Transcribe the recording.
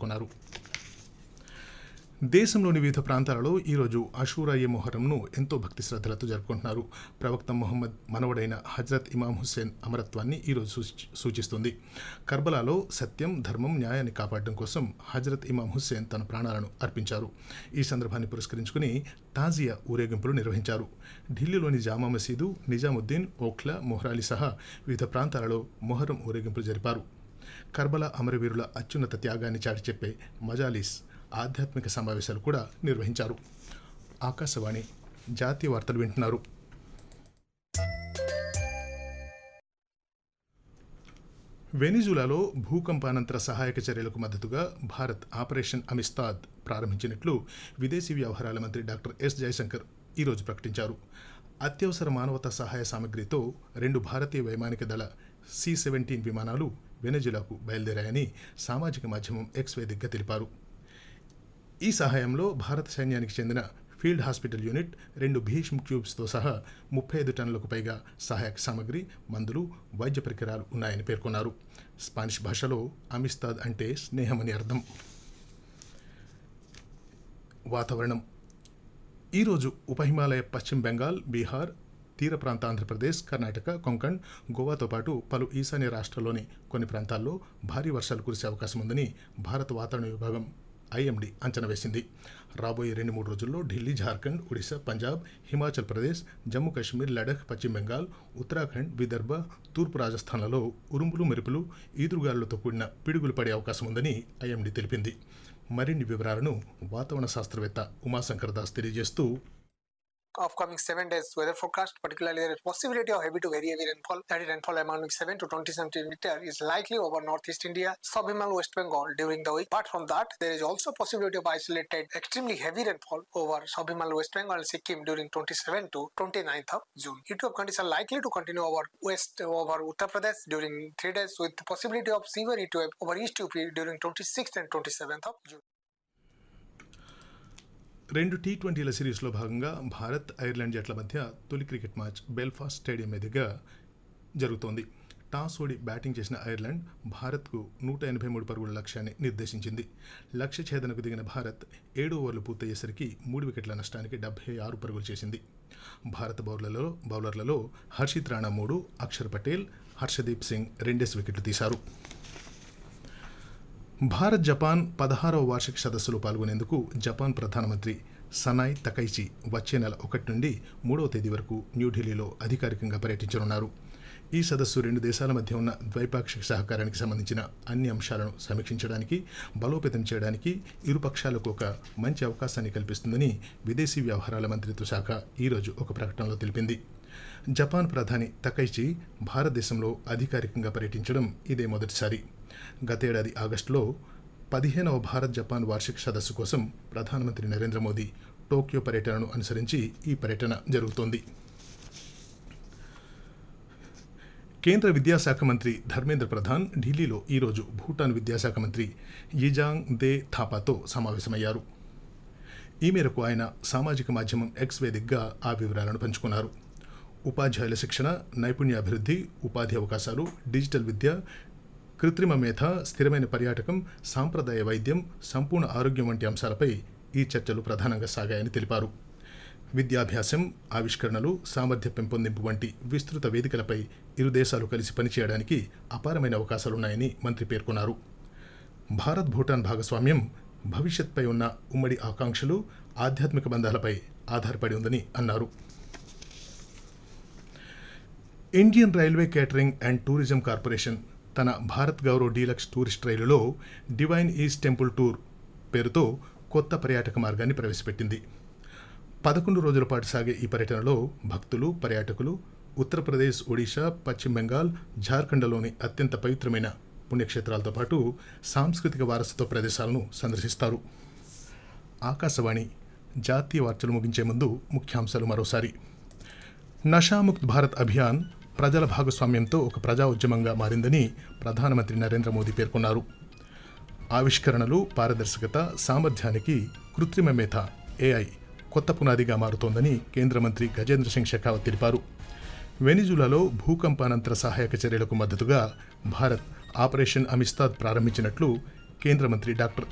పేర్కొన్నారు. దేశంలోని వివిధ ప్రాంతాలలో ఈరోజు అషూరా ఏ మొహరంను ఎంతో భక్తి శ్రద్ధలతో జరుపుకుంటున్నారు. ప్రవక్త ముహమ్మద్ మనవడైన హజ్రత్ ఇమాం హుస్సేన్ అమరత్వాన్ని ఈరోజు సూచిస్తుంది. కర్బలాలో సత్యం, ధర్మం, న్యాయాన్ని కాపాడడం కోసం హజ్రత్ ఇమాం హుస్సేన్ తన ప్రాణాలను అర్పించారు. ఈ సందర్భాన్ని పురస్కరించుకుని తాజియా ఊరేగింపులు నిర్వహించారు. ఢిల్లీలోని జామా మసీదు, నిజాముద్దీన్, ఓఖ్లా, మొహ్రాలి సహా వివిధ ప్రాంతాలలో మొహరం ఊరేగింపులు జరిపారు. కర్బలా అమరవీరుల అత్యున్నత త్యాగాన్ని చాటి చెప్పే మజాలిస్, ఆధ్యాత్మిక సమావేశాలు కూడా నిర్వహించారు. ఆకాశవాణి జాతీయ వార్తలు వింటున్నారు. వెనిజులాలో భూకంపానంతర సహాయక చర్యలకు మద్దతుగా భారత్ ఆపరేషన్ అమిస్తాద్ ప్రారంభించినట్లు విదేశీ వ్యవహారాల మంత్రి డాక్టర్ ఎస్ జయశంకర్ ఈరోజు ప్రకటించారు. అత్యవసర మానవతా సహాయ సామగ్రితో 2 భారతీయ వైమానిక దళ C-17 విమానాలు వెనిజులాకు బయలుదేరాయని సామాజిక మాధ్యమం ఎక్స్ వేదికగా తెలిపారు. ఈ సహాయంలో భారత సైన్యానికి చెందిన ఫీల్డ్ హాస్పిటల్ యూనిట్, 2 భీష్మ్ క్యూబ్స్తో సహా 35 టన్నులకు పైగా సహాయక సామగ్రి, మందులు, వైద్య పరికరాలు ఉన్నాయని పేర్కొన్నారు. స్పానిష్ భాషలో అమిస్తాద్ అంటే స్నేహమని అర్థం. వాతావరణం. ఈరోజు ఉప హిమాలయ, పశ్చిమ బెంగాల్, బీహార్, తీర ప్రాంత ఆంధ్రప్రదేశ్, కర్ణాటక, కొంకణ్, గోవాతో పాటు పలు ఈశాన్య రాష్ట్రాల్లోని కొన్ని ప్రాంతాల్లో భారీ వర్షాలు కురిసే అవకాశం ఉందని భారత వాతావరణ విభాగం IMD అంచనా వేసింది. రాబోయే 2-3 రోజుల్లో ఢిల్లీ, జార్ఖండ్, ఒడిశా, పంజాబ్, హిమాచల్ ప్రదేశ్, జమ్మూ కాశ్మీర్, లడఖ్, పశ్చిమ బెంగాల్, ఉత్తరాఖండ్, విదర్భ, తూర్పు రాజస్థాన్లలో ఉరుములు, మెరుపులు, ఈదురుగాలులతో కూడిన పిడుగులు పడే అవకాశం ఉందని IMD తెలిపింది. మరిన్ని వివరాలను వాతావరణ శాస్త్రవేత్త ఉమాశంకర్ దాస్ తెలియజేస్తూ, upcoming 7 days weather forecast, particularly there is possibility of heavy to very heavy rainfall. That is rainfall amounting 7 to 20 centimeter is likely over northeast India, sub-Himal West Bengal during the week. Apart from that, there is also possibility of isolated extremely heavy rainfall over sub-Himal West Bengal and Sikkim during 27 to 29th of June. Heat wave conditions are likely to continue over Uttar Pradesh during 3 days with the possibility of severe heat wave over East UP during 26th and 27th of June. 2 T20ల సిరీస్లో భాగంగా Bharat, Ireland జట్ల మధ్య తొలి cricket match Belfast stadium మీదుగా జరుగుతోంది. Toss ఓడి batting చేసిన Ireland భారత్కు 183 పరుగుల లక్ష్యాన్ని నిర్దేశించింది. లక్ష్య ఛేదనకు దిగిన భారత్ 7 ఓవర్లు పూర్తయ్యేసరికి 3 వికెట్ల నష్టానికి 76 పరుగులు చేసింది. భారత బౌలర్లలో హర్షిత్ రాణా 3, అక్షర్ పటేల్, హర్షదీప్ సింగ్ 2 వికెట్లు తీశారు. భారత్, జపాన్ 16వ వార్షిక సదస్సులో పాల్గొనేందుకు జపాన్ ప్రధానమంత్రి సనాయ్ తకైచి వచ్చే నెల 1 నుండి 3వ తేదీ వరకు న్యూఢిల్లీలో అధికారికంగా పర్యటించనున్నారు. ఈ సదస్సు 2 దేశాల మధ్య ఉన్న ద్వైపాక్షిక సహకారానికి సంబంధించిన అన్ని అంశాలను సమీక్షించడానికి, బలోపేతం చేయడానికి ఇరు పక్షాలకు ఒక మంచి అవకాశాన్ని కల్పిస్తుందని విదేశీ వ్యవహారాల మంత్రిత్వ శాఖ ఈరోజు ఒక ప్రకటనలో తెలిపింది. జపాన్ ప్రధాని తకైచి భారతదేశంలో అధికారికంగా పర్యటించడం ఇదే మొదటిసారి. గతేడాది ఆగస్టులో 15వ భారత్ జపాన్ వార్షిక సదస్సు కోసం ప్రధానమంత్రి నరేంద్ర మోదీ టోక్యో పర్యటనను అనుసరించి ఈ పర్యటన జరుగుతోంది. కేంద్ర విద్యాశాఖ మంత్రి ధర్మేంద్ర ప్రధాన్ ఢిల్లీలో ఈరోజు భూటాన్ విద్యాశాఖ మంత్రి యిజాంగ్ దే థాపాతో సమావేశమయ్యారు. ఈ మేరకు ఆయన సామాజిక మాధ్యమం ఎక్స్ వేదికగా ఆ వివరాలను పంచుకున్నారు. ఉపాధ్యాయుల శిక్షణ, నైపుణ్యాభివృద్ధి, ఉపాధి అవకాశాలు, డిజిటల్ విద్య, కృత్రిమ మేధ, స్థిరమైన పర్యాటకం, సాంప్రదాయ వైద్యం, సంపూర్ణ ఆరోగ్యం వంటి అంశాలపై ఈ చర్చలు ప్రధానంగా సాగాయని తెలిపారు. విద్యాభ్యాసం, ఆవిష్కరణలు, సామర్థ్య పెంపొందింపు వంటి విస్తృత వేదికలపై ఇరు దేశాలు కలిసి పనిచేయడానికి అపారమైన అవకాశాలున్నాయని మంత్రి పేర్కొన్నారు. భారత్, భూటాన్ భాగస్వామ్యం భవిష్యత్పై ఉన్న ఉమ్మడి ఆకాంక్షలు, ఆధ్యాత్మిక బంధాలపై ఆధారపడి ఉందని అన్నారు. Indian railway catering and tourism corporation తన భారత్ గౌరవ్ డీలక్స్ టూరిస్ట్ రైలులో డివైన్ ఈస్ట్ టెంపుల్ టూర్ పేరుతో కొత్త పర్యాటక మార్గాన్ని ప్రవేశపెట్టింది. 11 రోజుల పాటు సాగే ఈ పర్యటనలో భక్తులు, పర్యాటకులు ఉత్తరప్రదేశ్, ఒడిశా, పశ్చిమ బెంగాల్, జార్ఖండ్లోని అత్యంత పవిత్రమైన పుణ్యక్షేత్రాలతో పాటు సాంస్కృతిక వారసత్వ ప్రదేశాలను సందర్శిస్తారు. ఆకాశవాణి జాతీయ వార్తలు ముగించే ముందు ముఖ్యాంశాలు మరోసారి. నషాముక్త్ భారత్ అభియాన్ ప్రజల భాగస్వామ్యంతో ఒక ప్రజా ఉద్యమంగా మారిందని ప్రధానమంత్రి నరేంద్ర మోదీ పేర్కొన్నారు. ఆవిష్కరణలు, పారదర్శకత, సామర్థ్యానికి కృత్రిమ మేధ AI కొత్త పునాదిగా మారుతోందని కేంద్ర మంత్రి గజేంద్ర సింగ్ షెకావత్ తెలిపారు. వెనిజులాలో భూకంపానంతర సహాయక చర్యలకు మద్దతుగా భారత్ ఆపరేషన్ అమిస్తాద్ ప్రారంభించినట్లు కేంద్ర మంత్రి డాక్టర్